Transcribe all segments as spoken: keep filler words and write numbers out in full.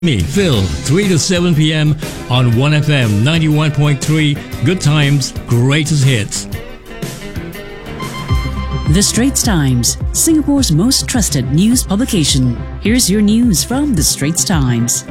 Me, Phil, three to seven p.m. on one F M ninety-one point three. Good times, greatest hits. The Straits Times, Singapore's most trusted news publication. Here's your news from The Straits Times.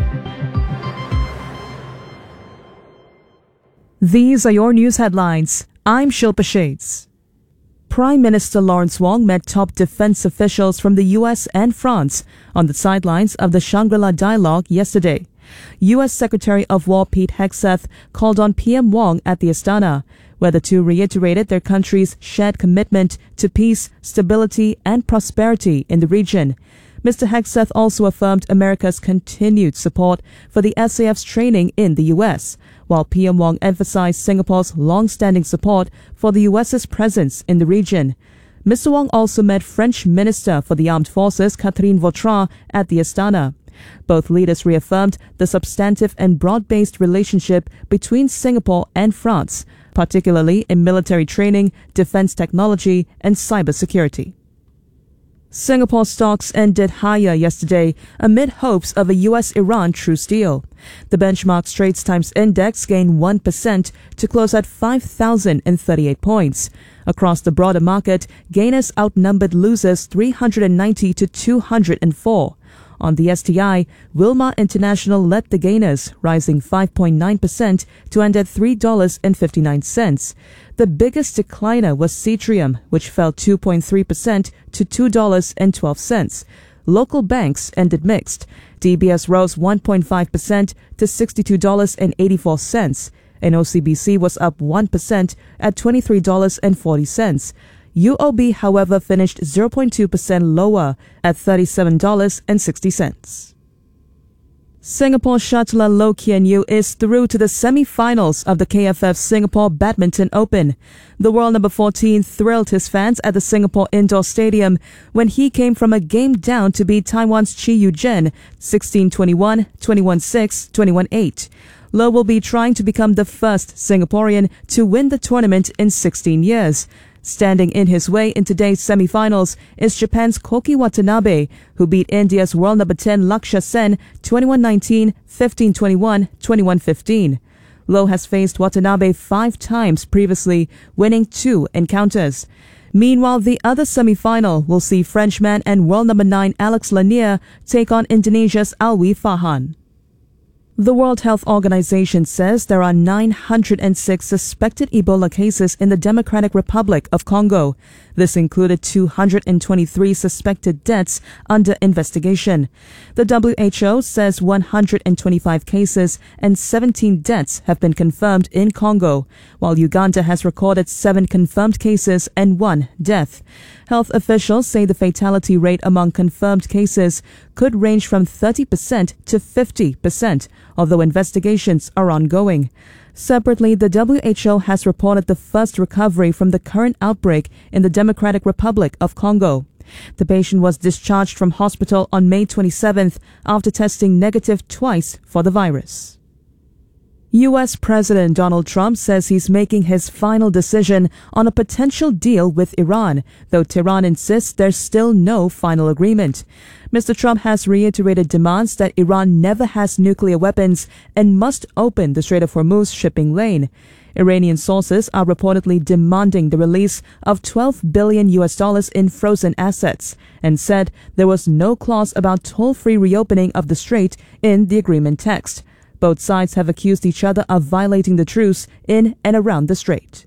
These are your news headlines. I'm Shilpa Shades. Prime Minister Lawrence Wong met top defense officials from the U S and France on the sidelines of the Shangri-La Dialogue yesterday. U S Secretary of War Pete Hegseth called on P M Wong at the Astana, where the two reiterated their country's shared commitment to peace, stability and prosperity in the region. Mister Hegseth also affirmed America's continued support for the S A F's training in the U S, while P M Wong emphasized Singapore's long-standing support for the U S's presence in the region. Mister Wong also met French Minister for the Armed Forces Catherine Vautrin at the Astana. Both leaders reaffirmed the substantive and broad-based relationship between Singapore and France, particularly in military training, defense technology and cybersecurity. Singapore stocks ended higher yesterday amid hopes of a U S Iran truce deal. The benchmark Straits Times Index gained one percent to close at five thousand thirty-eight points. Across the broader market, gainers outnumbered losers three hundred ninety to two hundred four. On the S T I, Wilmar International led the gainers, rising five point nine percent to end at three dollars and fifty-nine cents. The biggest decliner was Cetrium, which fell two point three percent to two dollars and twelve cents. Local banks ended mixed. D B S rose one point five percent to sixty-two dollars and eighty-four cents, and O C B C was up one percent at twenty-three dollars and forty cents. U O B, however, finished zero point two percent lower at thirty-seven dollars and sixty cents. Singapore shuttler Loh Kian Yew is through to the semi-finals of the K F F Singapore Badminton Open. The world number fourteen thrilled his fans at the Singapore Indoor Stadium when he came from a game down to beat Taiwan's Chi Yu-Jen sixteen twenty-one, twenty-one six, twenty-one eight. Loh will be trying to become the first Singaporean to win the tournament in sixteen years. Standing in his way in today's semi-finals is Japan's Koki Watanabe, who beat India's world number ten Lakshya Sen twenty-one nineteen, fifteen twenty-one, twenty-one fifteen. Loh has faced Watanabe five times previously, winning two encounters. Meanwhile, the other semi-final will see Frenchman and world number nine Alex Lanier take on Indonesia's Alwi Farhan. The World Health Organization says there are nine hundred six suspected Ebola cases in the Democratic Republic of Congo. This included two hundred twenty-three suspected deaths under investigation. The W H O says one hundred twenty-five cases and seventeen deaths have been confirmed in Congo, while Uganda has recorded seven confirmed cases and one death. Health officials say the fatality rate among confirmed cases could range from thirty percent to fifty percent, although investigations are ongoing. Separately, the W H O has reported the first recovery from the current outbreak in the Democratic Republic of Congo. The patient was discharged from hospital on May twenty-seventh after testing negative twice for the virus. U S President Donald Trump says he's making his final decision on a potential deal with Iran, though Tehran insists there's still no final agreement. Mister Trump has reiterated demands that Iran never has nuclear weapons and must open the Strait of Hormuz shipping lane. Iranian sources are reportedly demanding the release of twelve billion U S dollars in frozen assets and said there was no clause about toll-free reopening of the strait in the agreement text. Both sides have accused each other of violating the truce in and around the strait.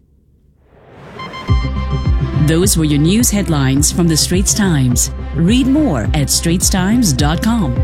Those were your news headlines from The Straits Times. Read more at straits times dot com.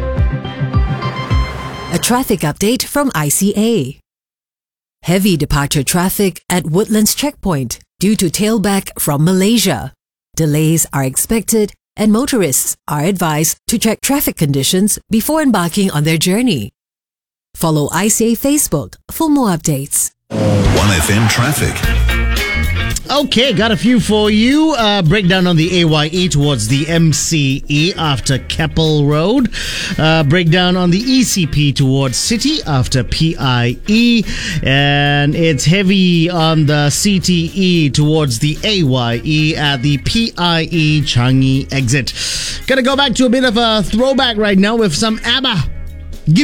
A traffic update from I C A. Heavy departure traffic at Woodlands Checkpoint due to tailback from Malaysia. Delays are expected and motorists are advised to check traffic conditions before embarking on their journey. Follow I C A Facebook for more updates. one F M traffic. Okay, got a few for you. Uh, breakdown on the A Y E towards the M C E after Keppel Road. Uh, breakdown on the E C P towards City after P I E. And it's heavy on the C T E towards the A Y E at the P I E Changi exit. Gonna go back to a bit of a throwback right now with some ABBA.